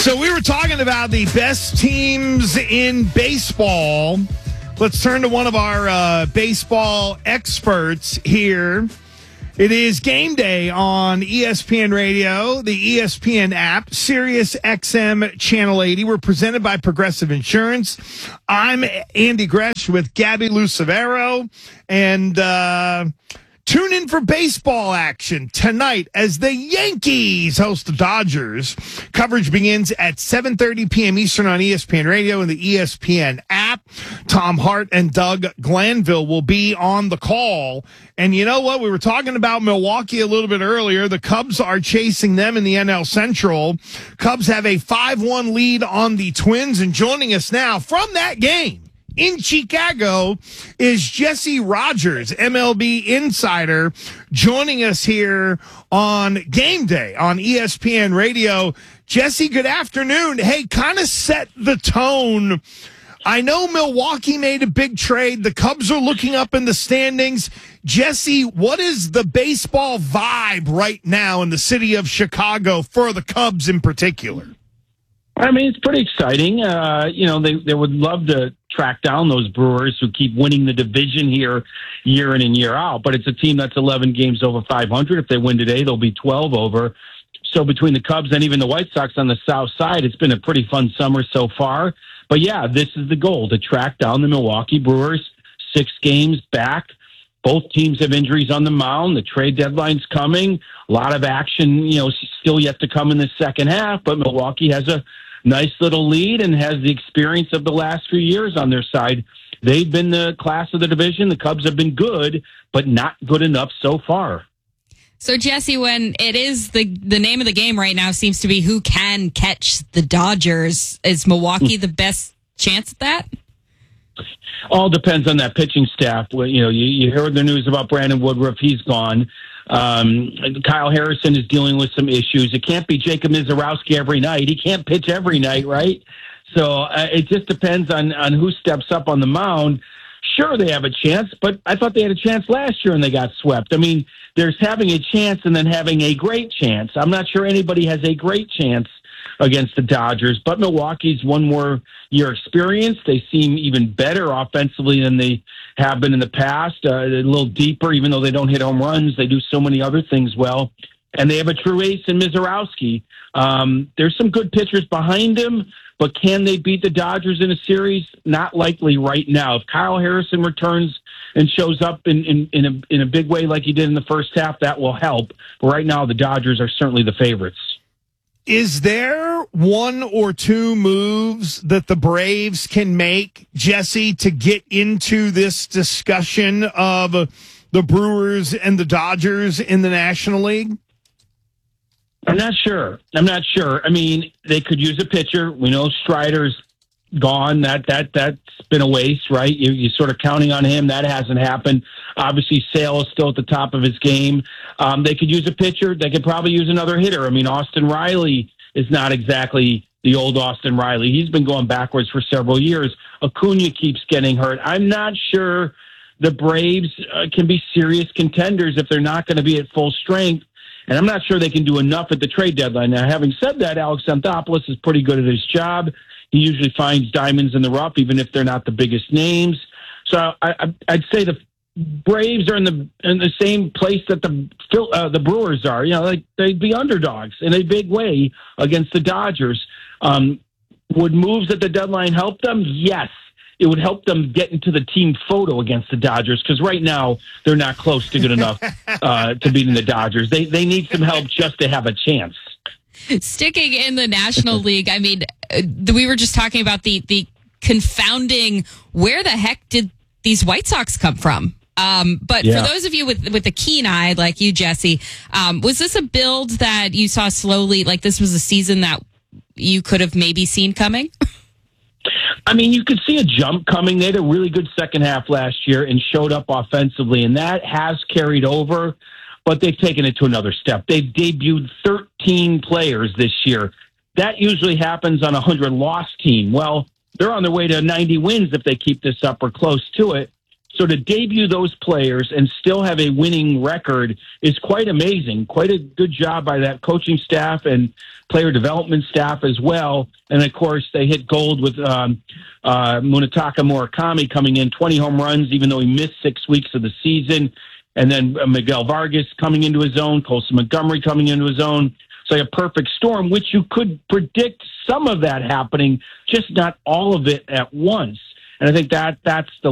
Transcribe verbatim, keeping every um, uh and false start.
So we were talking about the best teams in baseball. Let's turn to one of our uh, baseball experts here. It is game day on E S P N Radio, the E S P N app, Sirius X M Channel eighty. We're presented by Progressive Insurance. I'm Andy Gresh with Gabby Lucevero. And uh, tune in for baseball action tonight as the Yankees host the Dodgers. Coverage begins at seven thirty p.m. Eastern on E S P N Radio and the E S P N app. Tom Hart and Doug Glanville will be on the call. And you know what? We were talking about Milwaukee a little bit earlier. The Cubs are chasing them in the N L Central. Cubs have a five one lead on the Twins. And joining us now from that game in Chicago is Jesse Rogers, M L B insider, joining us here on Game Day on E S P N Radio. Jesse, good afternoon. Hey, kind of set the tone. I know Milwaukee made a big trade. The Cubs are looking up in the standings. Jesse, what is the baseball vibe right now in the city of Chicago for the Cubs in particular? I mean, it's pretty exciting. Uh, you know, they, they would love to track down those Brewers who keep winning the division here year in and year out. But it's a team that's eleven games over five hundred. If they win today, they'll be twelve over. So between the Cubs and even the White Sox on the south side, it's been a pretty fun summer so far. But, yeah, this is the goal, to track down the Milwaukee Brewers, six games back. Both teams have injuries on the mound. The trade deadline's coming. A lot of action, you know, still yet to come in the second half. But Milwaukee has a nice little lead and has the experience of the last few years on their side. They've been the class of the division. The Cubs have been good, but not good enough so far. So, Jesse, when it is the the name of the game right now seems to be who can catch the Dodgers, is Milwaukee the best chance at that? All depends on that pitching staff. You know, you, you heard the news about Brandon Woodruff. He's gone. Um, Kyle Harrison is dealing with some issues. It can't be Jacob Mizorowski every night. He can't pitch every night, right? So uh, it just depends on, on who steps up on the mound. Sure, they have a chance, but I thought they had a chance last year and they got swept. I mean, there's having a chance and then having a great chance. I'm not sure anybody has a great chance against the Dodgers, but Milwaukee's one more year experience. They seem even better offensively than they have been in the past. Uh, a little deeper, even though they don't hit home runs. They do so many other things well. And they have a true ace in Mizorowski. Um, there's some good pitchers behind him, but can they beat the Dodgers in a series? Not likely right now. If Kyle Harrison returns and shows up in, in, in, a, in a big way like he did in the first half, that will help. But right now, the Dodgers are certainly the favorites. Is there one or two moves that the Braves can make, Jesse, to get into this discussion of the Brewers and the Dodgers in the National League? I'm not sure. I'm not sure. I mean, they could use a pitcher. We know Strider's gone. That that that's been a waste, right? You, you're sort of counting on him. That hasn't happened. Obviously, Sale is still at the top of his game. Um, they could use a pitcher. They could probably use another hitter. I mean, Austin Riley is not exactly the old Austin Riley. He's been going backwards for several years. Acuna keeps getting hurt. I'm not sure the Braves uh, can be serious contenders if they're not going to be at full strength. And I'm not sure they can do enough at the trade deadline. Now, having said that, Alex Anthopoulos is pretty good at his job. He usually finds diamonds in the rough, even if they're not the biggest names. So I, I, I'd say the Braves are in the in the same place that the uh, the Brewers are. You know, like they'd be underdogs in a big way against the Dodgers. Um, would moves at the deadline help them? Yes. It would help them get into the team photo against the Dodgers, because right now they're not close to good enough uh, to beating the Dodgers. They they need some help just to have a chance. Sticking in the National League, I mean, uh, we were just talking about the the confounding, where the heck did these White Sox come from? Um, but yeah. For those of you with with a keen eye like you, Jesse, um, was this a build that you saw slowly? Like this was a season that you could have maybe seen coming? I mean, you could see a jump coming. They had a really good second half last year and showed up offensively, and that has carried over, but they've taken it to another step. They've debuted thirteen players this year. That usually happens on a one hundred loss team. Well, they're on their way to ninety wins if they keep this up or close to it. So to debut those players and still have a winning record is quite amazing. Quite a good job by that coaching staff and player development staff as well. And, of course, they hit gold with um, uh, Munetaka Murakami coming in, twenty home runs, even though he missed six weeks of the season. And then uh, Miguel Vargas coming into his own, Colson Montgomery coming into his own. It's like a perfect storm, which you could predict some of that happening, just not all of it at once. And I think that that's the